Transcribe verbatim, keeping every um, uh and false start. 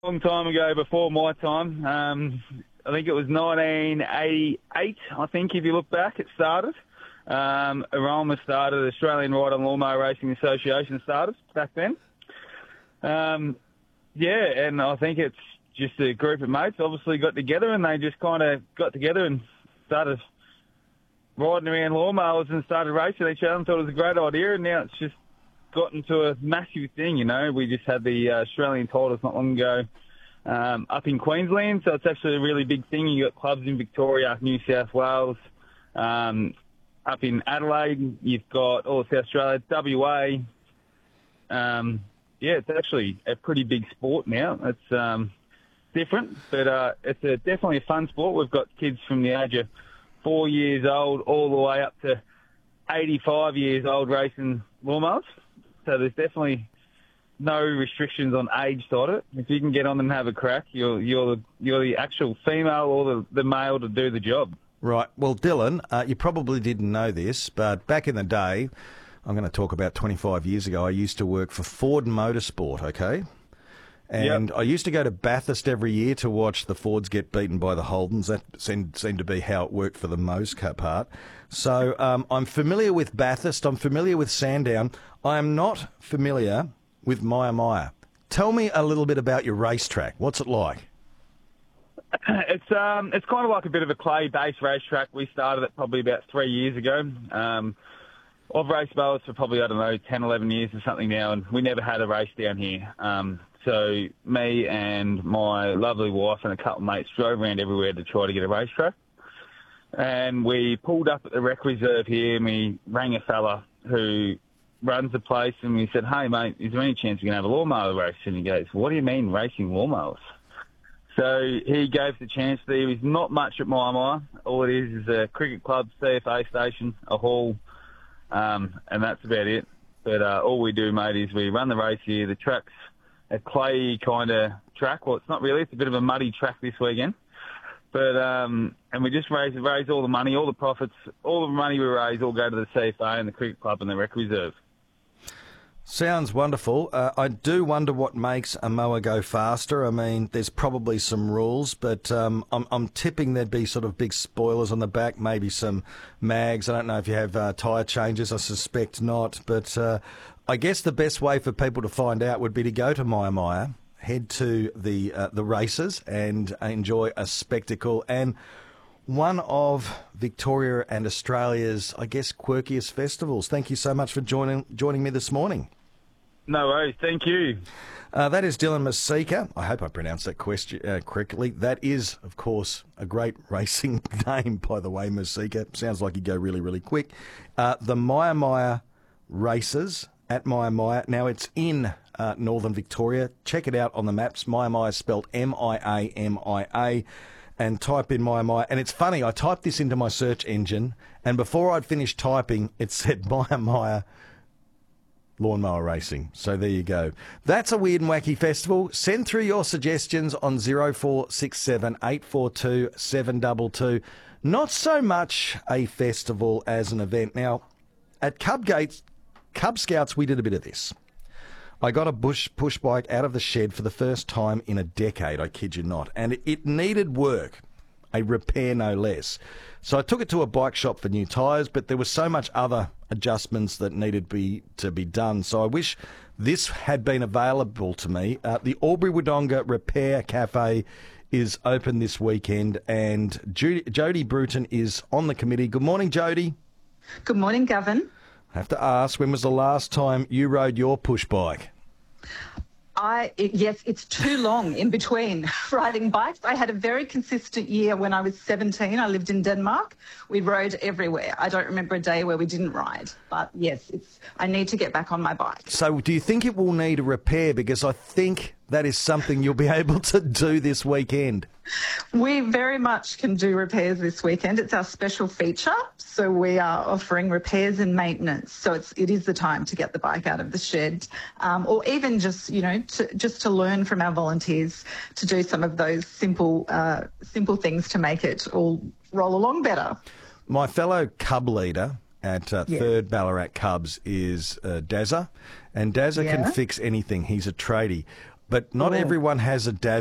long time ago, before my time. Um, I think it was nineteen eighty-eight, I think, if you look back, it started. Um, Aroma started, the Australian Ride on Lawnmower Racing Association started back then. Um, yeah, and I think it's just a group of mates obviously got together and they just kind of got together and started riding around lawnmowers and started racing each other and thought it was a great idea, and now it's just gotten to a massive thing, you know. We just had the uh, Australian titles not long ago um, up in Queensland, so it's actually a really big thing. You got clubs in Victoria, New South Wales, um, up in Adelaide, you've got all of South Australia, W A. Um, yeah, it's actually a pretty big sport now. It's um, different, but uh, it's a, definitely a fun sport. We've got kids from the age of four years old all the way up to eighty-five years old racing lawnmowers. So there's definitely no restrictions on age side of it. If you can get on and have a crack, you're you're the, you're the actual female or the, the male to do the job. Right. Well, Dylan, uh, you probably didn't know this, but back in the day, I'm going to talk about twenty-five years ago, I used to work for Ford Motorsport, okay? And yep. I used to go to Bathurst every year to watch the Fords get beaten by the Holdens. That seemed, seemed to be how it worked for the most part. So um, I'm familiar with Bathurst. I'm familiar with Sandown. I am not familiar with Maya Maya. Tell me a little bit about your racetrack. What's it like? It's um, it's kind of like a bit of a clay-based racetrack. We started it probably about three years ago. Um, I've raced mowers for probably, I don't know, ten, eleven years or something now, and we never had a race down here. Um, so me and my lovely wife and a couple of mates drove around everywhere to try to get a racetrack. And we pulled up at the rec reserve here, and we rang a fella who runs the place, and we said, hey, mate, is there any chance we can have a lawnmower race? And he goes, what do you mean racing lawnmowers? So he gave the chance. There is not much at Maya Maya. All it is is a cricket club, C F A station, a hall, um, and that's about it. But uh, all we do, mate, is we run the race here. The track's a clay kind of track. Well, it's not really. It's a bit of a muddy track this weekend. But um, and we just raise raise all the money, all the profits, all the money we raise all go to the C F A and the cricket club and the rec reserve. Sounds wonderful. Uh, I do wonder what makes a mower go faster. I mean, there's probably some rules, but um, I'm, I'm tipping there'd be sort of big spoilers on the back, maybe some mags. I don't know if you have uh, tyre changes. I suspect not. But uh, I guess the best way for people to find out would be to go to Maya Maya, head to the uh, the races and enjoy a spectacle and one of Victoria and Australia's, I guess, quirkiest festivals. Thank you so much for joining joining me this morning. No worries. Thank you. Uh, that is Dylan Masika. I hope I pronounced that question uh, correctly. That is, of course, a great racing name, by the way, Masika. Sounds like you go really, really quick. Uh, the Maya Maya races at Maya Maya. Now, it's in uh, northern Victoria. Check it out on the maps. Maya Maya spelled M I A M I A. And type in Maya Maya. And it's funny, I typed this into my search engine, and before I'd finished typing, it said Maya Maya Lawnmower Racing. So there you go. That's a weird and wacky festival. Send through your suggestions on zero four six seven, eight four two, seven two two. Not so much a festival as an event. Now, at Cub Gates, Cub Scouts, we did a bit of this. I got a bush push bike out of the shed for the first time in a decade, I kid you not, and it, it needed work, a repair no less. So I took it to a bike shop for new tyres, but there was so much other adjustments that needed be, to be done. So I wish this had been available to me. Uh, the Albury Wodonga Repair Cafe is open this weekend, and Judy, Jodie Bruton is on the committee. Good morning, Jodie. Good morning, Gavin. I have to ask, when was the last time you rode your push bike? I it, yes, it's too long in between riding bikes. I had a very consistent year when I was seventeen. I lived in Denmark. We rode everywhere. I don't remember a day where we didn't ride. But yes, it's. I need to get back on my bike. So do you think it will need a repair? Because I think that is something you'll be able to do this weekend. We very much can do repairs this weekend. It's our special feature. So we are offering repairs and maintenance. So it's, it is the time to get the bike out of the shed, um, or even just, you know, to, just to learn from our volunteers to do some of those simple, uh, simple things to make it all roll along better. My fellow Cub leader at uh, yeah. third Ballarat Cubs is uh, Dazza, and Dazza yeah. can fix anything. He's a tradie. but not everyone has a Daz